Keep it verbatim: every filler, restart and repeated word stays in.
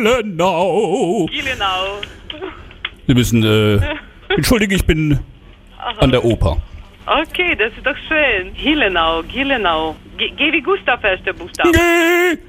Gielenau. Gielenau. Sie müssen, äh, entschuldigen, ich bin an der Oper. Okay, das ist doch schön. Gielenau, Gielenau. G, G wie Gustav, erster Buchstabe. G